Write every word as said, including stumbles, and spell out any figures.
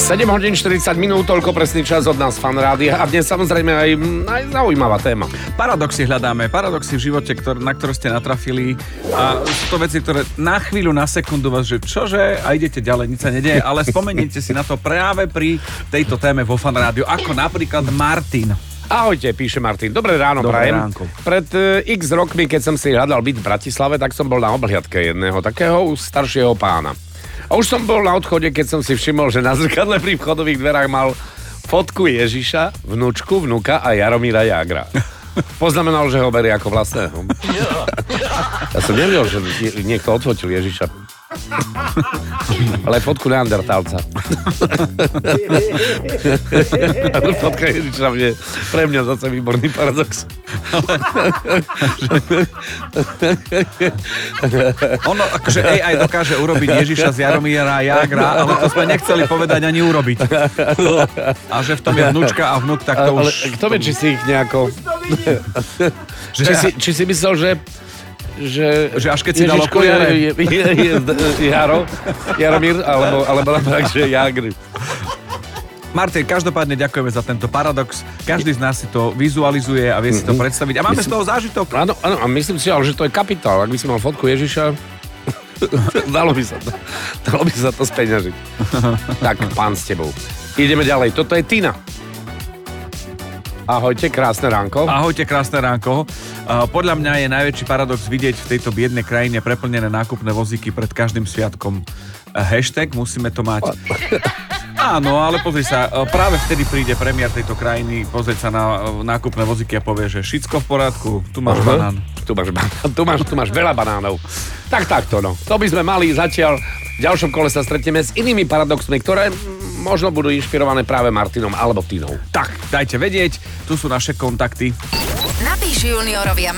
sedem hodín štyridsať minút, toľko presný čas od nás Fan Rádia a dnes samozrejme aj, aj zaujímavá téma. Paradoxy hľadáme, paradoxy v živote, ktor- na ktoré ste natrafili a sú to veci, ktoré na chvíľu, na sekundu vás, že čože a idete ďalej, nič sa nedeje, ale spomeniete si na to práve pri tejto téme vo Fan Rádiu, ako napríklad Martin. Ahojte, píše Martin. Dobré ráno, Dobré prajem. ránko. Pred uh, x rokmi, keď som si hľadal byt v Bratislave, tak som bol na obhliadke jedného takého staršieho pána. A už som bol na odchode, keď som si všimol, že na zrkadle pri vchodových dverách mal fotku Ježiša, vnúčku, vnuka a Jaromíra Jágra. Poznamenal, že ho berie ako vlastného. Ja som nevedel, že niekto odfotil Ježiša. Ale fotku neandertálca. Fotka Ježiša je pre mňa zase výborný paradox. Ono, akože á í dokáže urobiť Ježiša z Jaromíra Jágra, ale to sme nechceli povedať ani urobiť. A že v tom je vnúčka a vnúk, tak to ale, už... Ale kto vie, či si ich nejako... či, si, či si myslel, že... Že, že až keď si dal okuliare. Je, je, je, je, je Jaro, Jaromír, alebo, alebo naopak, že Jágr. Martin, každopádne ďakujeme za tento paradox. Každý z nás si to vizualizuje a vie si to predstaviť. A máme myslím, z toho zážitok. Áno, áno, a myslím si, ale že to je kapitál. Ak by si mal fotku Ježiša, dalo by sa to. Dalo by sa to speňažiť. Tak, pán s tebou. Ideme ďalej. Toto je Tina. Ahojte, krásne ránko. Ahojte, krásne ránko. Uh, podľa mňa je najväčší paradox vidieť v tejto biednej krajine preplnené nákupné vozíky pred každým sviatkom. Uh, hashtag, musíme to mať. Áno, ale pozri sa, uh, práve vtedy príde premiér tejto krajiny pozrieť sa na uh, nákupné vozíky a povie, že všetko v poriadku, tu máš uh-huh. banán. Tu máš, tu, máš, tu máš veľa banánov. Tak takto, no. To by sme mali zatiaľ. V ďalšom kole sa stretneme s inými paradoxmi, ktoré možno budú inšpirované práve Martinom alebo Tinou. Tak, dajte vedieť, tu sú naše kontakty. Napíš juniorovi a